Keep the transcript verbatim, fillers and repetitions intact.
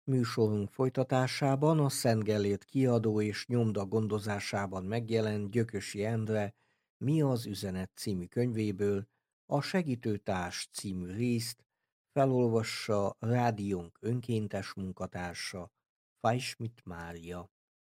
Műsorunk folytatásában a Szent Gellért Kiadó és Nyomda gondozásában megjelent Gyökösi Endre Mi az üzenet című könyvéből a Segítőtárs című részt felolvassa rádiónk önkéntes munkatársa, Fajsmit Mária.